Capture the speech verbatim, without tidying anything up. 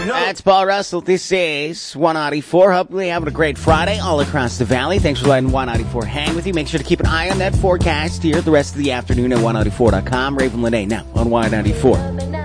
That's Paul Russell. This is one ninety-four. Hopefully having a great Friday all across the valley. Thanks for letting one ninety-four hang with you. Make sure to keep an eye on that forecast here the rest of the afternoon at one ninety-four dot com. Raven Lene now on one ninety-four.